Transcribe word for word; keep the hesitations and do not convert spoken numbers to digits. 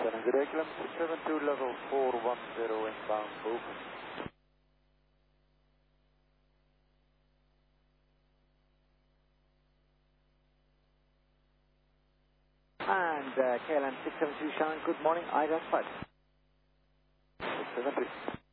Good day, kilometer six seven two, level four one zero inbound, open. And uh, K L M six seven two Shannon, good morning, I got five. six seven three.